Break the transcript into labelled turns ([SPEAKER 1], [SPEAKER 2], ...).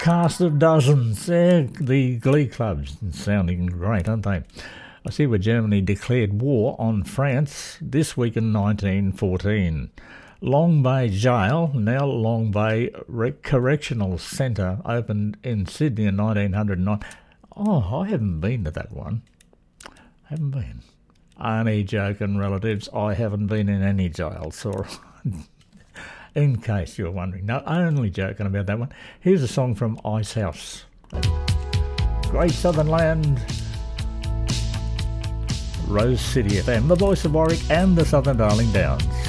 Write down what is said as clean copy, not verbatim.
[SPEAKER 1] cast of dozens. The Glee Clubs sounding great, aren't they? I see where Germany declared war on France this week in 1914. Long Bay Jail, now Long Bay Correctional Centre, opened in Sydney in 1909. Oh, I haven't been to that one. Haven't been. Only joking, relatives. I haven't been in any jails, or in case you're wondering. No, only joking about that one. Here's a song from Ice House. Great Southern Land, Rose City FM, the voice of Warwick and the Southern Darling Downs.